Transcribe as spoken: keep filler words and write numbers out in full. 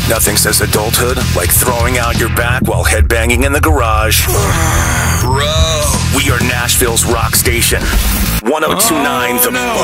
Nothing says adulthood like throwing out your back while headbanging in the garage. Bro. We are Nashville's rock station. one oh two point nine The